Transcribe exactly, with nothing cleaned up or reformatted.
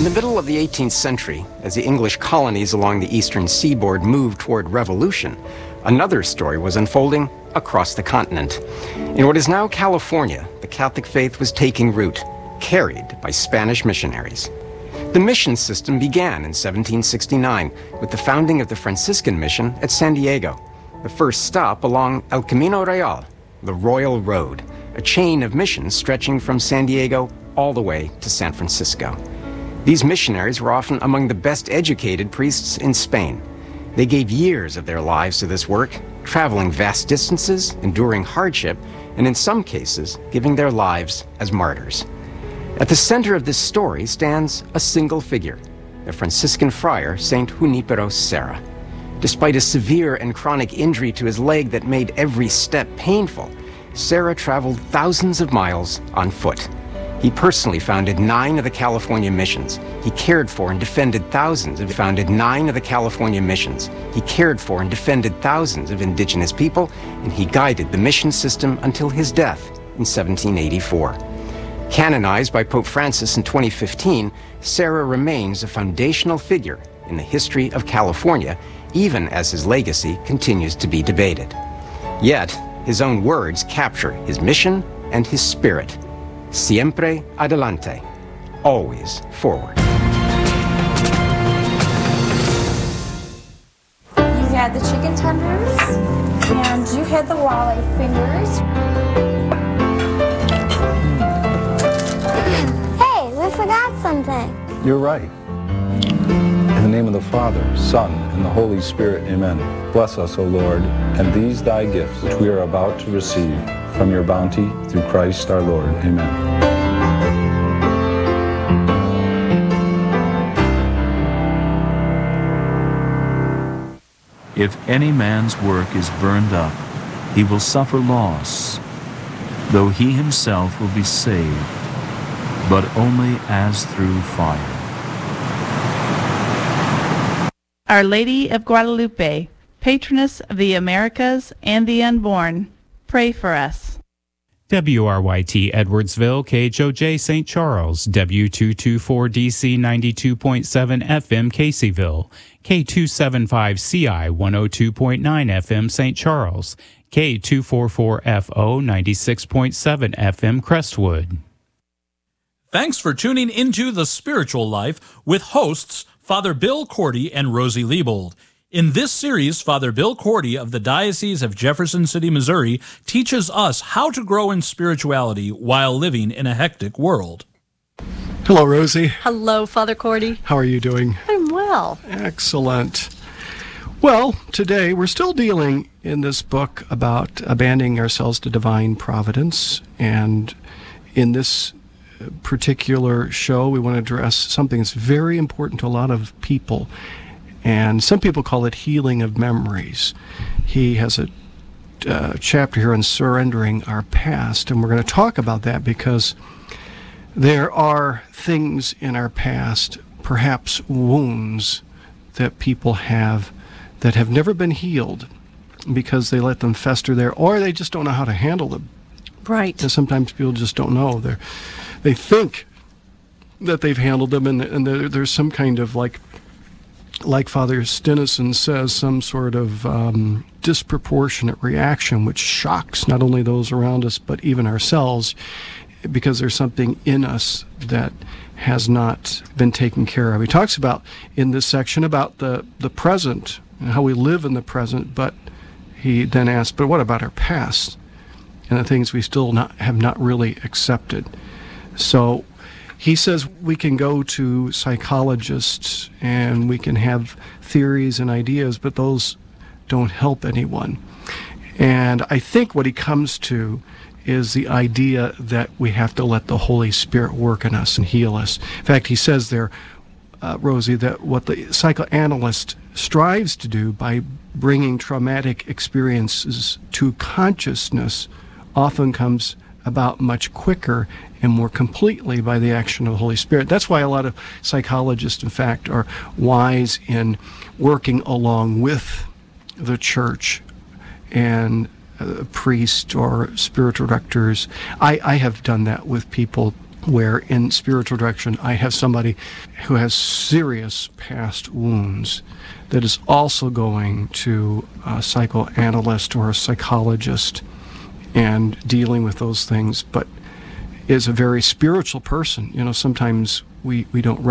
the middle of the eighteenth century, as the English colonies along the eastern seaboard moved toward revolution, another story was unfolding across the continent. In what is now California, the Catholic faith was taking root, carried by Spanish missionaries. The mission system began in seventeen sixty-nine with the founding of the Franciscan Mission at San Diego, the first stop along El Camino Real, the Royal Road, a chain of missions stretching from San Diego all the way to San Francisco. These missionaries were often among the best educated priests in Spain. They gave years of their lives to this work, traveling vast distances, enduring hardship, and in some cases, giving their lives as martyrs. At the center of this story stands a single figure, the Franciscan friar Saint Junípero Serra. Despite a severe and chronic injury to his leg that made every step painful, Serra traveled thousands of miles on foot. He personally founded nine of the California missions. He cared for and defended thousands of founded nine of the California missions. He cared for and defended thousands of indigenous people, and he guided the mission system until his death in seventeen eighty-four. Canonized by Pope Francis in twenty fifteen, Serra remains a foundational figure in the history of California, even as his legacy continues to be debated. Yet, his own words capture his mission and his spirit. Siempre adelante, always forward. You had the chicken tenders, and you had the walleye fingers. Hey, we forgot something. You're right. In the name of the Father, Son, and the Holy Spirit, amen. Bless us, O Lord, and these thy gifts which we are about to receive from your bounty through Christ our Lord, amen. If any man's work is burned up, he will suffer loss, though he himself will be saved, but only as through fire. Our Lady of Guadalupe, patroness of the Americas and the unborn, pray for us. W R Y T Edwardsville, K H O J Saint Charles, W two twenty-four D C ninety-two point seven F M Caseyville, K two seventy-five C I one oh two point nine F M Saint Charles, K two forty-four F O ninety-six point seven F M Crestwood. Thanks for tuning into The Spiritual Life with hosts Father Bill Cordy and Rosie Liebold. In this series, Father Bill Cordy of the Diocese of Jefferson City, Missouri, teaches us how to grow in spirituality while living in a hectic world. Hello, Rosie. Hello, Father Cordy. How are you doing? I'm well. Excellent. Well, today we're still dealing in this book about abandoning ourselves to divine providence, and in this particular show we want to address something that's very important to a lot of people, and some people call it healing of memories. He has a uh, chapter here on surrendering our past, and we're going to talk about that because there are things in our past, perhaps wounds that people have that have never been healed because they let them fester there, or they just don't know how to handle them. Right. Because sometimes people just don't know. They're, they think that they've handled them, and, and there, there's some kind of, like, like Father Stinnison says, some sort of um, disproportionate reaction which shocks not only those around us but even ourselves, because there's something in us that has not been taken care of. He talks about, in this section, about the, the present and how we live in the present, but he then asks, but what about our past and the things we still not have not really accepted? So he says we can go to psychologists and we can have theories and ideas, but those don't help anyone. And I think what he comes to is the idea that we have to let the Holy Spirit work in us and heal us. In fact, he says there, uh, Rosie, that what the psychoanalyst strives to do by bringing traumatic experiences to consciousness often comes about much quicker and more completely by the action of the Holy Spirit. That's why a lot of psychologists, in fact, are wise in working along with the church and uh, priests or spiritual directors. I, I have done that with people where in spiritual direction I have somebody who has serious past wounds that is also going to a psychoanalyst or a psychologist and dealing with those things, but is a very spiritual person. You know, sometimes we, we don't